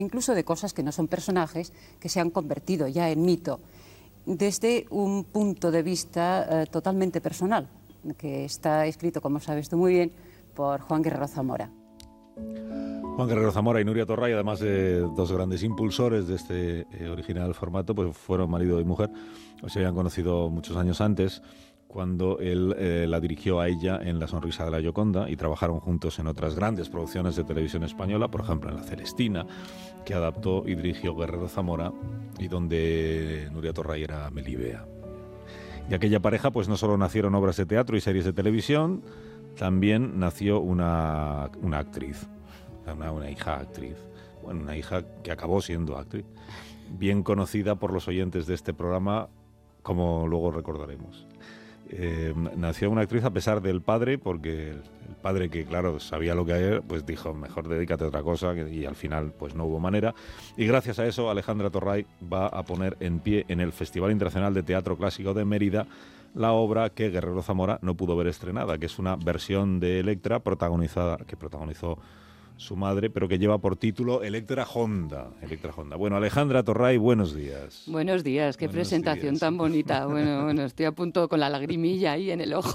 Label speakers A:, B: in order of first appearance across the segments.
A: incluso de cosas que no son personajes, que se han convertido ya en mito, desde un punto de vista totalmente personal, que está escrito, como sabes tú muy bien, por Juan Guerrero Zamora.
B: Juan Guerrero Zamora y Nuria Torray, además de dos grandes impulsores de este original formato, pues fueron marido y mujer, o se habían conocido muchos años antes, cuando él la dirigió a ella en La sonrisa de la Gioconda, y trabajaron juntos en otras grandes producciones de televisión española, por ejemplo en La Celestina, que adaptó y dirigió Guerrero Zamora, y donde Nuria Torray era Melibea. De aquella pareja pues no solo nacieron obras de teatro y series de televisión, también nació una actriz. Una hija actriz, bueno, una hija que acabó siendo actriz, bien conocida por los oyentes de este programa, como luego recordaremos. Nació una actriz a pesar del padre, porque el padre, que claro sabía lo que era, pues dijo, mejor dedícate a otra cosa, y al final pues no hubo manera, y gracias a eso Alejandra Torray va a poner en pie en el Festival Internacional de Teatro Clásico de Mérida la obra que Guerrero Zamora no pudo ver estrenada, que es una versión de Electra que protagonizó su madre, pero que lleva por título Electra Honda. Bueno, Alejandra Torray, buenos días.
C: Buenos días, qué buenos presentación días. Tan bonita. Bueno, estoy a punto con la lagrimilla ahí en el ojo.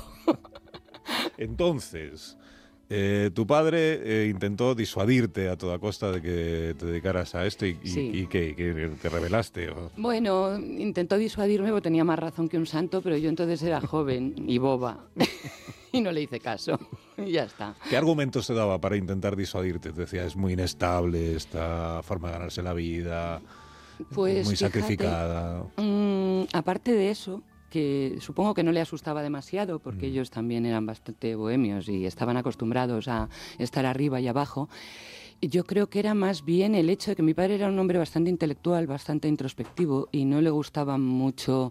B: Entonces, tu padre intentó disuadirte a toda costa de que te dedicaras a esto y que te rebelaste. ¿O?
C: Bueno, intentó disuadirme porque tenía más razón que un santo, pero yo entonces era joven y boba. Y no le hice caso, y ya está.
B: ¿Qué argumentos te daba para intentar disuadirte? Te decía, es muy inestable esta forma de ganarse la vida,
C: pues
B: muy
C: fíjate,
B: sacrificada.
C: Aparte de eso, que supongo que no le asustaba demasiado, porque ellos también eran bastante bohemios y estaban acostumbrados a estar arriba y abajo. Yo creo que era más bien el hecho de que mi padre era un hombre bastante intelectual, bastante introspectivo, y no le gustaban mucho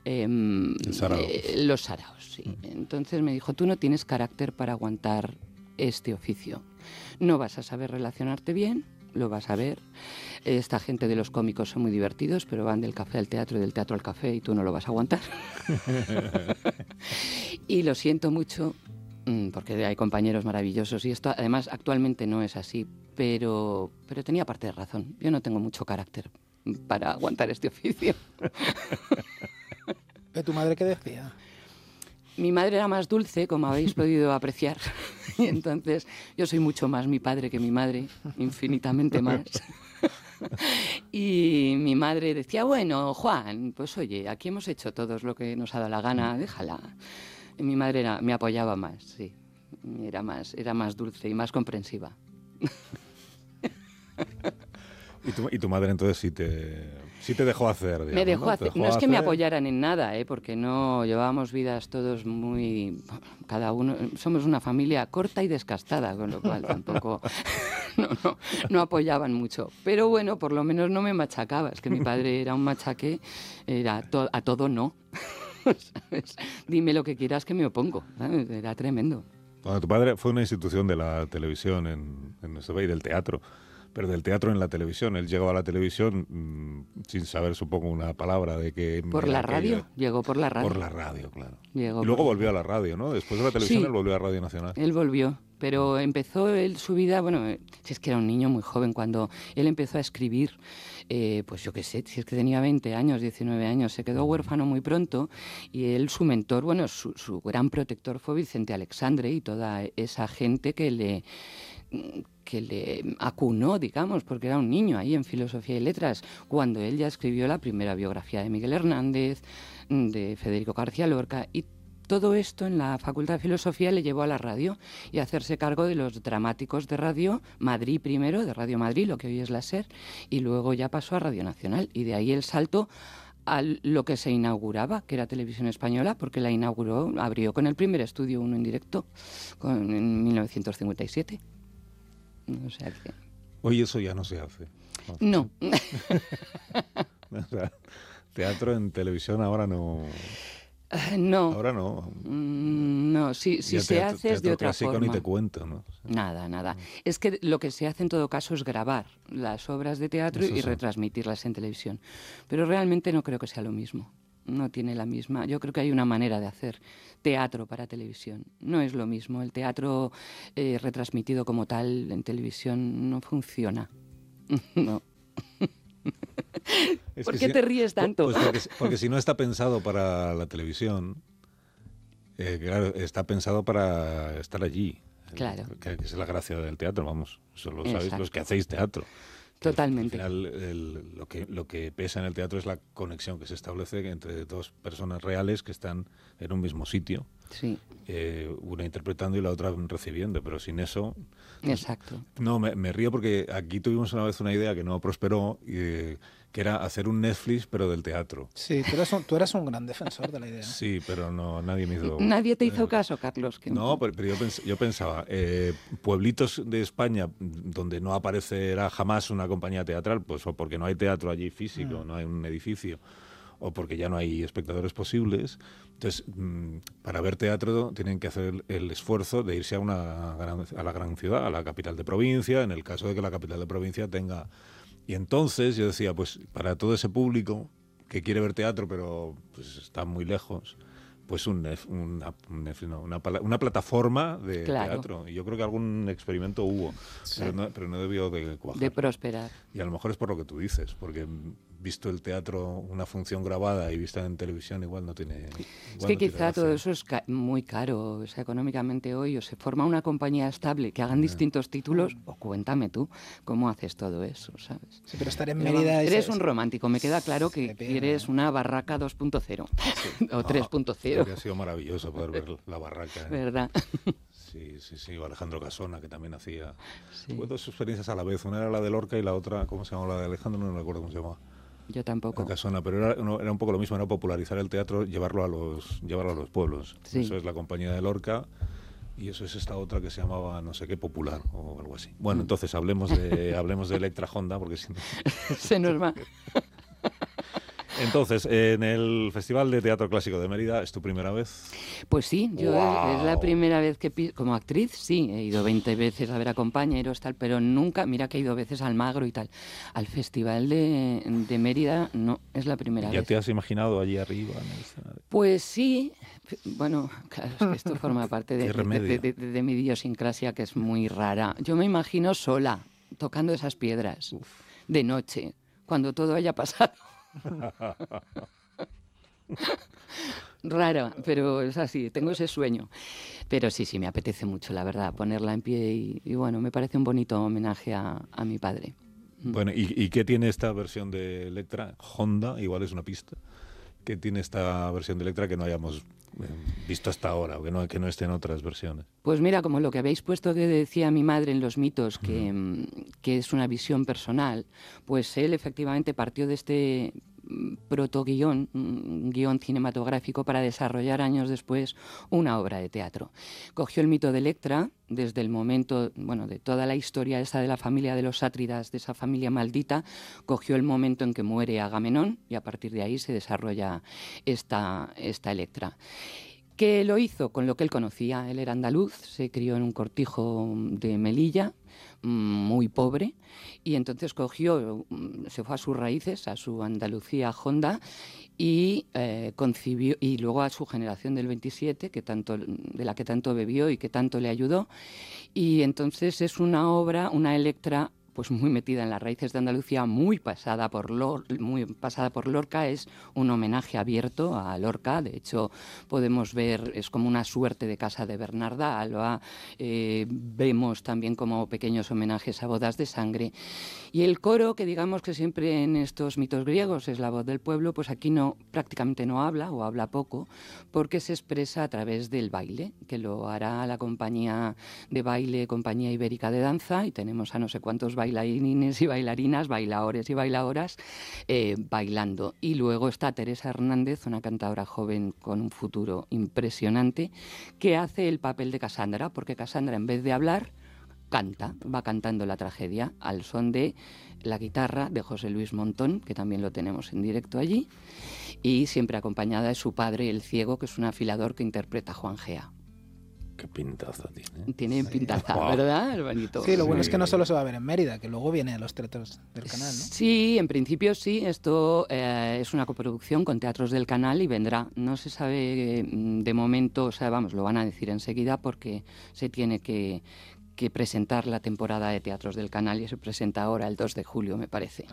C: los saraos. Sí. Entonces me dijo, tú no tienes carácter para aguantar este oficio. No vas a saber relacionarte bien, lo vas a ver. Esta gente de los cómicos son muy divertidos, pero van del café al teatro y del teatro al café, y tú no lo vas a aguantar. Y lo siento mucho, porque hay compañeros maravillosos, y esto además actualmente no es así, pero tenía parte de razón. Yo no tengo mucho carácter para aguantar este oficio.
D: ¿Y tu madre qué decía?
C: Mi madre era más dulce, como habéis podido apreciar, y entonces yo soy mucho más mi padre que mi madre, infinitamente más. Y mi madre decía, bueno, Juan, pues oye, aquí hemos hecho todos lo que nos ha dado la gana, déjala. Y mi madre me apoyaba más, sí, era más dulce y más comprensiva.
B: ¿Y tu madre entonces sí te dejó hacer? Digamos,
C: me dejó hacer. No es que me apoyaran en nada, porque no llevábamos vidas todos muy... Cada uno... Somos una familia corta y descastada, con lo cual tampoco... no apoyaban mucho. Pero bueno, por lo menos no me machacaba. Es que mi padre era un machaque, era a todo no. ¿Sabes? Dime lo que quieras que me opongo. ¿Sabes? Era tremendo.
B: Bueno, tu padre fue una institución de la televisión en nuestro país, del teatro. Pero del teatro en la televisión. Él llegó a la televisión sin saber, supongo, una palabra de que...
C: ¿Por la radio? Llegó por la radio.
B: Por la radio, claro.
C: Y
B: luego volvió a la radio, ¿no? Después de la televisión, sí, él volvió a Radio Nacional.
C: Él volvió, pero empezó su vida... Bueno, si es que era un niño muy joven cuando él empezó a escribir, pues yo qué sé, si es que tenía 20 años, 19 años, se quedó huérfano muy pronto, y él, su mentor, bueno, su gran protector fue Vicente Alexandre y toda esa gente que le acunó, digamos, porque era un niño ahí en Filosofía y Letras, cuando él ya escribió la primera biografía de Miguel Hernández, de Federico García Lorca, y todo esto en la Facultad de Filosofía le llevó a la radio y a hacerse cargo de los dramáticos de Radio Madrid primero, de Radio Madrid, lo que hoy es la SER, y luego ya pasó a Radio Nacional, y de ahí el salto a lo que se inauguraba, que era Televisión Española, porque la abrió con el primer Estudio 1 en directo, en 1957. O sea que...
B: Hoy eso ya no se hace.
C: No.
B: O sea, teatro en televisión ahora no...
C: No.
B: Ahora no.
C: No, si se hace es de otra forma.
B: Ni te cuento, ¿no?
C: Nada. Es que lo que se hace en todo caso es grabar las obras de teatro y retransmitirlas en televisión. Pero realmente no creo que sea lo mismo. No tiene la misma... Yo creo que hay una manera de hacer teatro para televisión. No es lo mismo. El teatro retransmitido como tal en televisión no funciona. No. ¿Por qué
B: si,
C: te ríes tanto?
B: Pues porque si no está pensado para la televisión, claro, está pensado para estar allí.
C: Claro.
B: Que es la gracia del teatro, vamos. Eso lo sabéis
C: Exacto.
B: los que hacéis teatro.
C: Totalmente.
B: Al final, lo que pesa en el teatro es la conexión que se establece entre dos personas reales que están en un mismo sitio.
C: Sí.
B: Una interpretando y la otra recibiendo, pero sin eso... Pues,
C: exacto.
B: No, me río porque aquí tuvimos una vez una idea que no prosperó, que era hacer un Netflix, pero del teatro.
D: Sí, tú eras un gran defensor de la idea.
B: Sí, pero no, nadie me hizo...
C: Nadie te hizo caso, Carlos.
B: No, pero yo pensaba, pueblitos de España donde no aparecerá jamás una compañía teatral, pues o porque no hay teatro allí físico, no hay un edificio, o porque ya no hay espectadores posibles. Entonces, para ver teatro tienen que hacer el esfuerzo de irse a la gran ciudad, a la capital de provincia, en el caso de que la capital de provincia tenga... Y entonces yo decía, pues para todo ese público que quiere ver teatro pero pues está muy lejos, pues una plataforma de teatro. Y yo creo que algún experimento hubo, sí, pero no debió de cuajar.
C: De prosperar.
B: Y a lo mejor es por lo que tú dices, porque visto el teatro, una función grabada y vista en televisión, igual no tiene...
C: Es que quizá todo eso es muy caro, o sea, económicamente hoy, o se forma una compañía estable que hagan distintos títulos, o cuéntame tú cómo haces todo eso, ¿sabes?
D: Sí, pero estar en Mérida...
C: Eres un romántico, me queda claro que eres una barraca 2.0 sí. O 3.0.
B: Habría sido maravilloso poder ver la barraca.
C: ¿Verdad?
B: Sí, o Alejandro Casona, que también hacía... Tuve dos experiencias a la vez, una era la de Lorca y la otra, ¿cómo se llamaba? La de Alejandro, no recuerdo cómo se llamaba.
C: Yo tampoco.
B: Casona, pero era un poco lo mismo, era popularizar el teatro, llevarlo a los pueblos. Sí. Eso es la compañía de Lorca y eso es esta otra que se llamaba no sé qué Popular o algo así. Bueno, entonces hablemos de Electra Honda, porque si no...
C: Se nos va.
B: Entonces, en el Festival de Teatro Clásico de Mérida, ¿es tu primera vez?
C: Pues sí, yo es la primera vez que como actriz, sí, he ido 20 veces a ver a compañeros, tal, pero nunca, mira que he ido veces al Magro y tal. Al Festival de Mérida no, es la primera vez.
B: ¿Ya te has imaginado allí arriba en el escenario?
C: Pues sí, bueno, claro, es que esto forma parte de mi idiosincrasia, que es muy rara. Yo me imagino sola, tocando esas piedras, de noche, cuando todo haya pasado. Raro, pero es así, tengo ese sueño. Pero sí, me apetece mucho, la verdad, ponerla en pie y bueno, me parece un bonito homenaje a mi padre.
B: Bueno, ¿y qué tiene esta versión de Electra? Honda, igual es una pista. ¿Qué tiene esta versión de Electra que no hayamos visto hasta ahora, o que no esté en otras versiones?
C: Pues mira, como lo que habéis puesto que decía mi madre en los mitos, que es una visión personal, pues él efectivamente partió de este protoguión, un guión cinematográfico para desarrollar años después una obra de teatro. Cogió el mito de Electra desde el momento, bueno, de toda la historia esa de la familia de los sátridas, de esa familia maldita, cogió el momento en que muere Agamenón y a partir de ahí se desarrolla esta Electra. ¿Qué lo hizo? Con lo que él conocía. Él era andaluz, se crió en un cortijo de Melilla, muy pobre, y entonces se fue a sus raíces, a su Andalucía honda, y concibió, y luego a su generación del 27, de la que tanto bebió y que tanto le ayudó, y entonces es una obra, una Electra, pues muy metida en las raíces de Andalucía, muy pasada por Lorca, es un homenaje abierto a Lorca. De hecho, podemos ver, es como una suerte de Casa de Bernarda Alba, vemos también como pequeños homenajes a bodas de sangre. Y el coro, que digamos que siempre en estos mitos griegos es la voz del pueblo, pues aquí prácticamente no habla o habla poco, porque se expresa a través del baile, que lo hará la compañía de baile, Compañía Ibérica de Danza, y tenemos a no sé cuántos bailarines y bailarinas, bailaores y bailadoras bailando. Y luego está Teresa Hernández, una cantadora joven con un futuro impresionante, que hace el papel de Casandra, porque Casandra, en vez de hablar, va cantando la tragedia al son de la guitarra de José Luis Montón, que también lo tenemos en directo allí, y siempre acompañada de su padre, el ciego, que es un afilador que interpreta a Juan Gea.
B: Qué pintaza tiene.
C: Tiene pintaza, ¿verdad, hermanito?
D: Sí, lo bueno es que no solo se va a ver en Mérida, que luego viene a los teatros del Canal, ¿no?
C: Sí, en principio sí. Esto es una coproducción con Teatros del Canal y vendrá. No se sabe de momento, o sea, vamos, lo van a decir enseguida porque se tiene que que presentar la temporada de teatros del Canal, y se presenta ahora el 2 de julio, me parece.